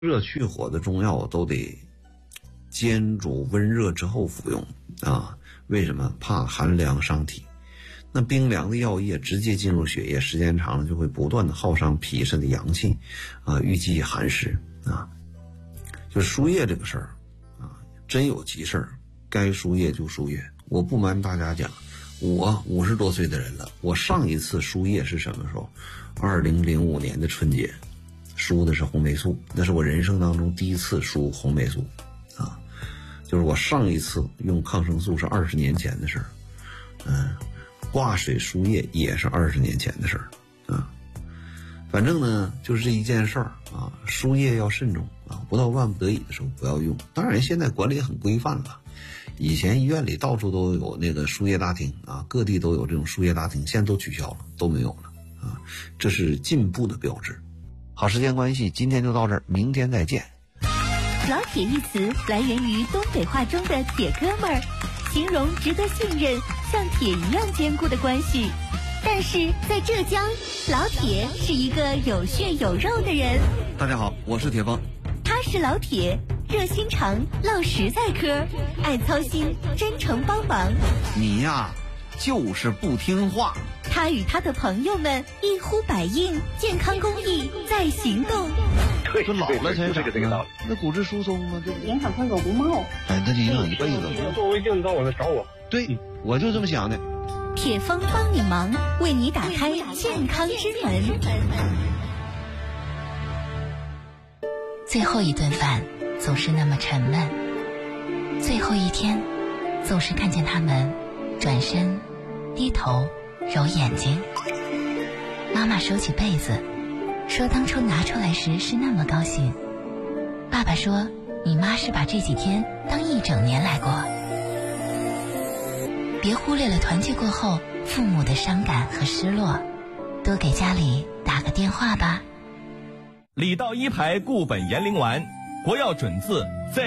热去火的中药都得煎煮温热之后服用啊。为什么？怕寒凉伤体。那冰凉的药液直接进入血液，时间长了就会不断的耗伤脾肾的阳气啊，郁积寒湿啊。就是输液这个事儿啊，真有急事儿，该输液就输液。我不瞒大家讲，我50多岁的人了，我上一次输液是什么时候？2005年的春节，输的是红霉素，那是我人生当中第一次输红霉素啊。就是我上一次用抗生素是20年前的事儿，挂水输液也是20年前的事儿啊。反正呢，就是这一件事儿啊，输液要慎重啊，不到万不得已的时候不要用。当然，现在管理很规范了，以前医院里到处都有那个输液大厅啊，各地都有这种输液大厅，现在都取消了，都没有了啊，这是进步的标志。好，时间关系，今天就到这儿，明天再见。 老铁一词来源于东北话中的铁哥们儿，形容值得信任、像铁一样坚固的关系。但是在浙江，老铁是一个有血有肉的人。 大家好，我是铁峰。 他是老铁，热心肠，唠实在嗑，爱操心，真诚帮忙。 你呀，就是不听话。 他与他的朋友们一呼百应，健康公益在行动。 说老了才长呢，那骨质疏松吗？这影响他狗不冒。 哎，那就影响一辈子。 作为镜到我来找我。 对，我就这么想的。 铁峰帮你忙，为你打开健康之门。 最后一顿饭总是那么沉闷，最后一天总是看见他们转身低头揉眼睛。妈妈收起被子，说当初拿出来时是那么高兴。爸爸说你妈是把这几天当一整年来过。别忽略了团聚过后父母的伤感和失落，多给家里打个电话吧。 李道一牌固本延龄丸，国药准字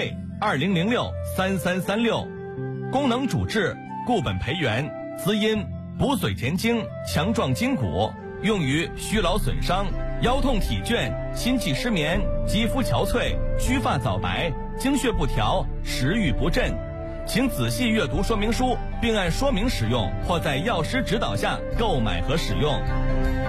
Z20063336，功能主治固本培元，滋阴补髓填精，强壮筋骨，用于虚劳损伤、腰痛体倦、心悸失眠、肌肤憔悴、须发早白、经血不调、食欲不振。请仔细阅读说明书，并按说明使用，或在药师指导下购买和使用。